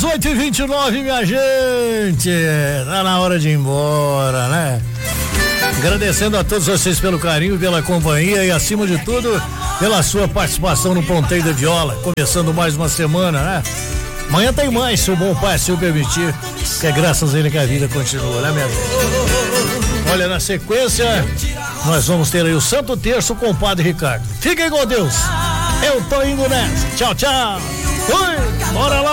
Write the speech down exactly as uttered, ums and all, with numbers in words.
dezoito e vinte e nove, minha gente. Tá na hora de ir embora, né? Agradecendo a todos vocês pelo carinho, pela companhia e, acima de tudo, pela sua participação no Ponteio da Viola. Começando mais uma semana, né? Amanhã tem mais, se o bom pai se o permitir, que é graças a ele que a vida continua, né, minha gente? Olha, na sequência, nós vamos ter aí o Santo Terço com o Padre Ricardo. Fiquem com Deus. Eu tô indo nessa. Tchau, tchau. Fui. Bora lá.